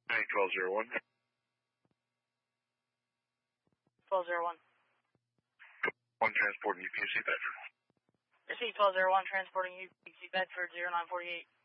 1201. 1201. One transporting UPC Bedford. Receipt 1201, transporting UPC Bedford 0948.